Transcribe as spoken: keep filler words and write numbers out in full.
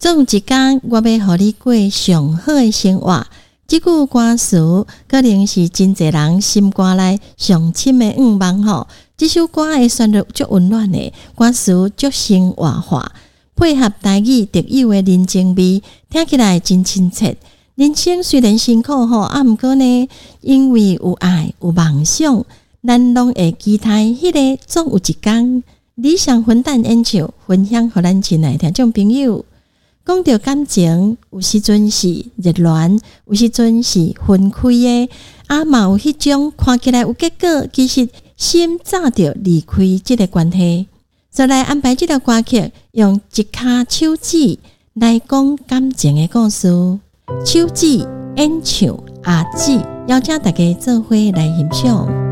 总有一天我要互你过上好的生活。这句歌词可能是真侪人心肝内上深的愿望吼。这首歌的旋律足温暖的，歌词足生活化，配合台语特有的人情味，听起来真亲切。人生虽然辛苦吼，啊，毋过呢，因为有爱有梦想，咱拢会期待迄个总有一天理想混蛋演唱，分享互咱亲爱的听众朋友。讲到感情，有时阵是热恋，有时阵是分开的，啊，嘛有迄种看起来有结果，其实心早就离开这个关系。就来安排这条歌曲，用一卡手指来讲感情的故事。手指演唱阿姊，邀请大家做伙来欣赏。